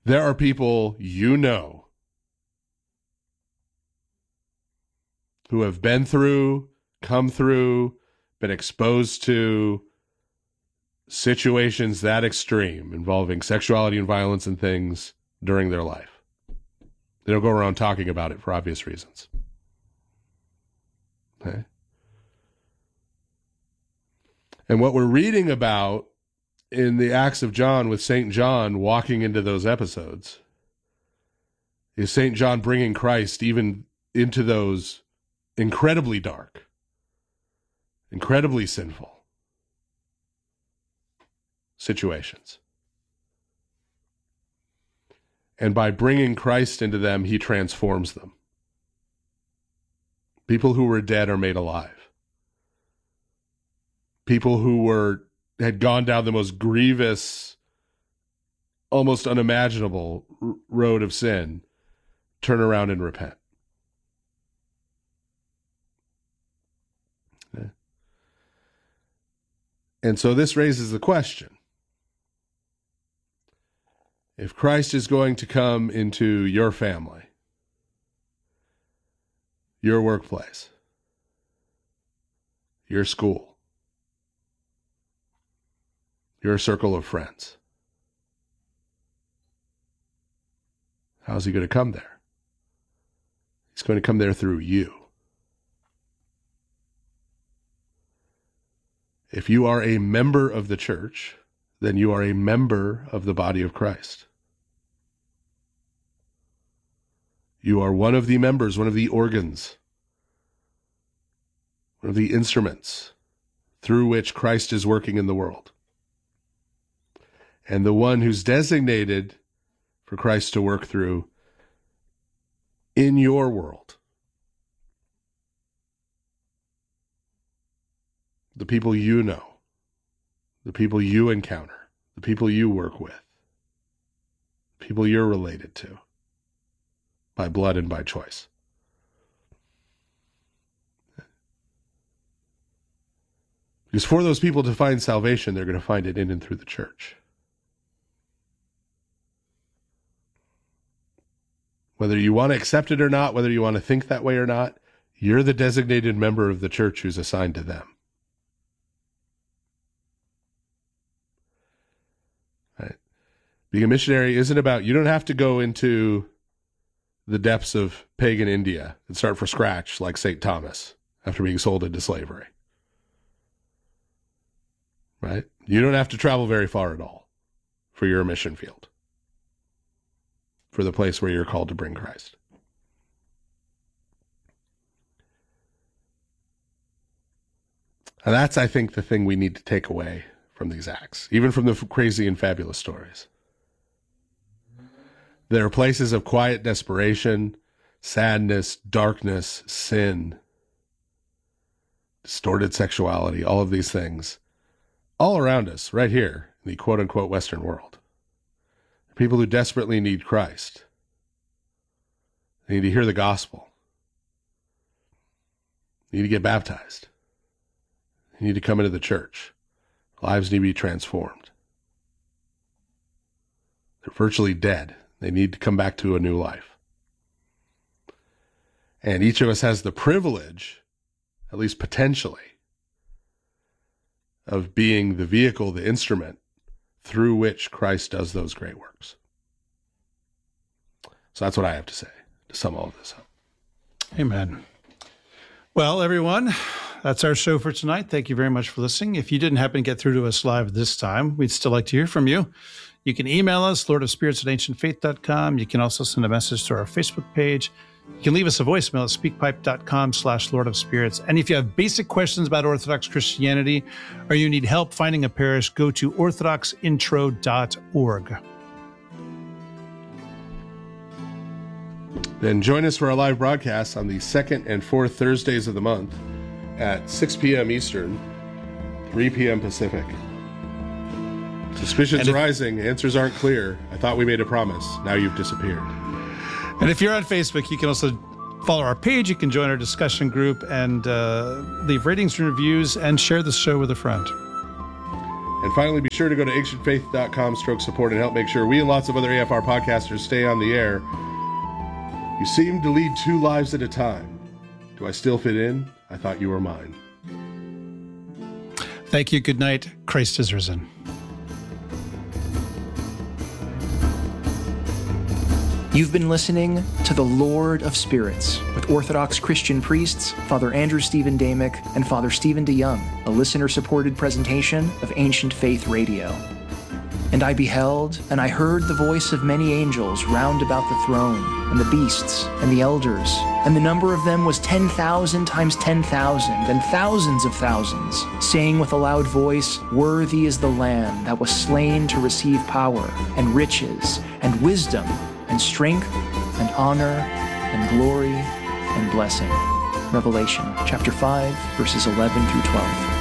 There are people you know who have been through, come through, been exposed to situations that extreme involving sexuality and violence and things during their life. They don't go around talking about it for obvious reasons. Okay? And what we're reading about in the Acts of John with St. John walking into those episodes is St. John bringing Christ even into those incredibly dark, incredibly sinful situations. And by bringing Christ into them, he transforms them. People who were dead are made alive. People who had gone down the most grievous, almost unimaginable road of sin turn around and repent. Okay. And so this raises the question. If Christ is going to come into your family, your workplace, your school, your circle of friends, how's he going to come there? He's going to come there through you. If you are a member of the church, then you are a member of the body of Christ. You are one of the members, one of the organs, one of the instruments through which Christ is working in the world. And the one who's designated for Christ to work through in your world. The people you know, the people you encounter, the people you work with, people you're related to by blood and by choice. Because for those people to find salvation, they're going to find it in and through the church. Whether you want to accept it or not, whether you want to think that way or not, you're the designated member of the church who's assigned to them. Right? Being a missionary isn't about, you don't have to go into the depths of pagan India and start from scratch like St. Thomas after being sold into slavery. Right? You don't have to travel very far at all for your mission field, for the place where you're called to bring Christ. And that's, I think, the thing we need to take away from these acts, even from the crazy and fabulous stories. There are places of quiet desperation, sadness, darkness, sin, distorted sexuality, all of these things, all around us, right here in the quote-unquote Western world. People who desperately need Christ. They need to hear the gospel. They need to get baptized. They need to come into the church. Lives need to be transformed. They're virtually dead. They need to come back to a new life. And each of us has the privilege, at least potentially, of being the vehicle, the instrument through which Christ does those great works. So that's what I have to say to sum all of this up. Amen. Well, everyone, that's our show for tonight. Thank you very much for listening. If you didn't happen to get through to us live this time, we'd still like to hear from you. You can email us, lordofspirits@ancientfaith.com. You can also send a message to our Facebook page. You can leave us a voicemail at speakpipe.com/lordofspirits. And if you have basic questions about Orthodox Christianity or you need help finding a parish, go to orthodoxintro.org. Then join us for our live broadcasts on the second and fourth Thursdays of the month at 6 p.m. Eastern, 3 p.m. Pacific. Suspicions rising, answers aren't clear. I thought we made a promise. Now you've disappeared. And if you're on Facebook, you can also follow our page. You can join our discussion group and leave ratings and reviews and share the show with a friend. And finally, be sure to go to ancientfaith.com/support and help make sure we and lots of other AFR podcasters stay on the air. You seem to lead 2 lives at a time. Do I still fit in? I thought you were mine. Thank you. Good night. Christ is risen. You've been listening to The Lord of Spirits with Orthodox Christian priests, Father Andrew Stephen Damick and Father Stephen DeYoung, a listener-supported presentation of Ancient Faith Radio. And I beheld, and I heard the voice of many angels round about the throne, and the beasts, and the elders, and the number of them was 10,000 times 10,000, and thousands of thousands, saying with a loud voice, Worthy is the Lamb that was slain to receive power, and riches, and wisdom, and strength, and honor, and glory, and blessing. Revelation chapter 5, verses 11 through 12.